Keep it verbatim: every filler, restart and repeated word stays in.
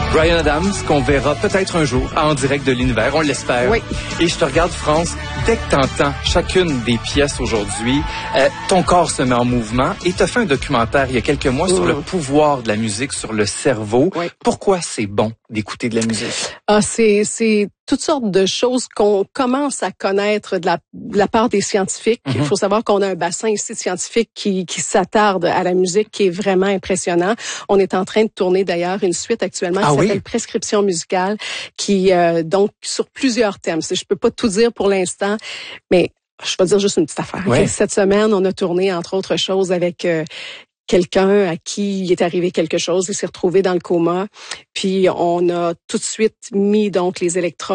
Bryan Adams, qu'on verra peut-être un jour en direct de l'univers, on l'espère. Oui. Et je te regarde, France, dès que t'entends chacune des pièces aujourd'hui, euh, ton corps se met en mouvement et t'as fait un documentaire il y a quelques mois mmh. sur le pouvoir de la musique sur le cerveau. Oui. Pourquoi c'est bon d'écouter de la musique? Ah, c'est, c'est toutes sortes de choses qu'on commence à connaître de la, de la part des scientifiques. Il mm-hmm. faut savoir qu'on a un bassin ici de scientifiques qui, qui s'attarde à la musique, qui est vraiment impressionnant. On est en train de tourner d'ailleurs une suite actuellement qui ah, s'appelle oui? Prescription musicale, qui euh, donc sur plusieurs thèmes. Je peux pas tout dire pour l'instant, mais je vais dire juste une petite affaire. Ouais. Cette semaine, on a tourné entre autres choses avec euh, quelqu'un à qui il est arrivé quelque chose, il s'est retrouvé dans le coma, puis on a tout de suite mis donc les électrodes